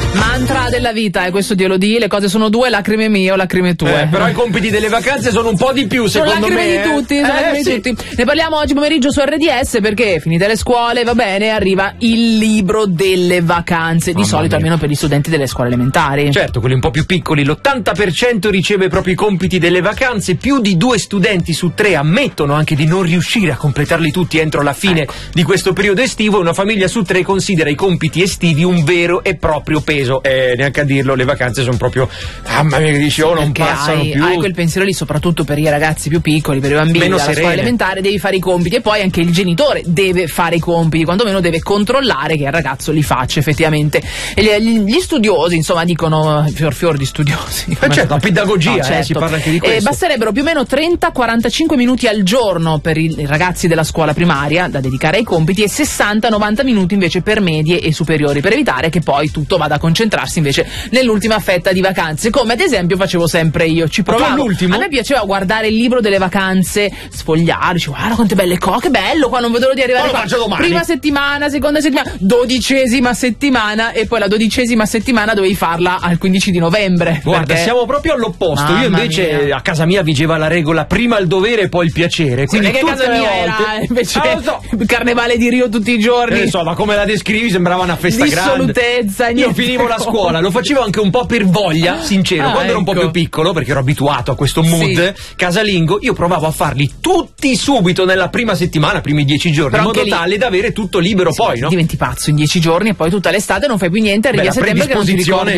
Mantra della vita, questo Dio lo di, le cose sono due, lacrime mie o lacrime tue. Però i compiti delle vacanze sono un po' di più, secondo me. Sono lacrime di tutti, sono lacrime di tutti. Ne parliamo oggi pomeriggio su RDS perché finite le scuole, va bene, arriva il libro delle vacanze, di solito almeno per gli studenti delle scuole elementari. Certo, quelli un po' più piccoli, l'80% riceve proprio i compiti delle vacanze, più di 2 studenti su 3 ammettono anche di non riuscire a completarli tutti entro la fine di questo periodo estivo, e una famiglia su 3 considera i compiti estivi un vero e proprio peso. Neanche a dirlo, le vacanze sono proprio, mamma mia, che dici, non passano più. Hai quel pensiero lì, soprattutto per i ragazzi più piccoli, per i bambini meno della scuola elementare, devi fare i compiti, e poi anche il genitore deve fare i compiti, quantomeno deve controllare che il ragazzo li faccia effettivamente. E gli studiosi, insomma, dicono fior di studiosi. Certo, la pedagogia, no, certo. Si parla anche di questo. Basterebbero più o meno 30-45 minuti al giorno per i ragazzi della scuola primaria da dedicare ai compiti, e 60-90 minuti invece per medie e superiori, per evitare che poi tutto vada a concentrarsi invece nell'ultima fetta di vacanze, come ad esempio facevo sempre io. Ci provavo, a me piaceva guardare il libro delle vacanze, sfogliare, dicevo, guarda quante belle cose, che bello, qua non vedo l'ora di arrivare qua. Prima settimana, seconda settimana, 12ª settimana, e poi la 12ª settimana dovevi farla al 15 di novembre. Guarda, perché... siamo proprio all'opposto. Io invece a casa mia vigeva la regola: prima il dovere e poi il piacere. Quindi che casa mia era invece il carnevale di Rio tutti i giorni. Ma come la descrivi sembrava una festa grande. Io finivo la scuola, lo facevo anche un po' per voglia, sincero. Quando ero un po' più piccolo, perché ero abituato a questo mood casalingo, io provavo a farli tutti subito nella prima settimana, primi 10 giorni, però in modo tale da avere tutto libero poi, no? Diventi pazzo in 10 giorni e poi tutta l'estate non fai più niente, arrivi a settembre che non ti ricordi